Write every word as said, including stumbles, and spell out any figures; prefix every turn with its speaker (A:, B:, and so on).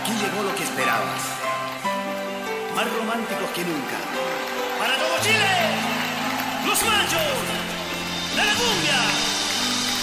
A: Aquí llegó lo que esperabas. Más románticos que nunca. ¡Para todo Chile! ¡Los machos!